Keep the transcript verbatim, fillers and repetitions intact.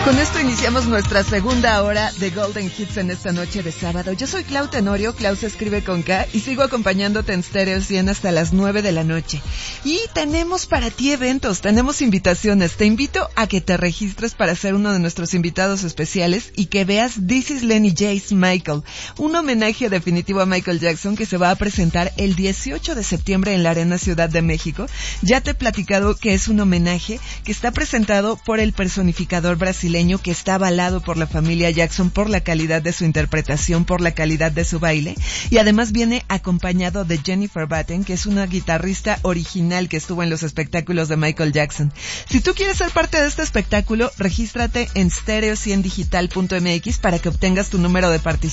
Con esto iniciamos nuestra segunda hora de Golden Hits en esta noche de sábado. Yo soy Clau Tenorio, Clau se escribe con K, y sigo acompañándote en Stereo cien hasta las nueve de la noche. Y tenemos para ti eventos, tenemos invitaciones. Te invito a que te registres para ser uno de nuestros invitados especiales y que veas This is Lenny J's Michael, un homenaje definitivo a Michael Jackson que se va a presentar el dieciocho de septiembre en la Arena Ciudad de México. Ya te he platicado que es un homenaje que está presentado por el personificador brasileño que está avalado por la familia Jackson por la calidad de su interpretación, por la calidad de su baile, y además viene acompañado de Jennifer Batten, que es una guitarrista original que estuvo en los espectáculos de Michael Jackson. Si tú quieres ser parte de este espectáculo, regístrate en stereo cien digital punto m x para que obtengas tu número de participación